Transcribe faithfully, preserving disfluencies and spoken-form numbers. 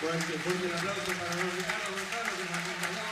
Fuerte, fuerte el aplauso para don Ricardo Gonzalo que nos acompañaba.